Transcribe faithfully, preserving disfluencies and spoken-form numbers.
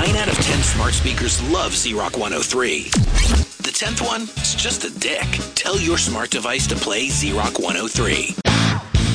nine out of ten smart speakers love Z-Rock one oh three. The tenth one is just a dick. Tell your smart device to play Z-Rock one oh three.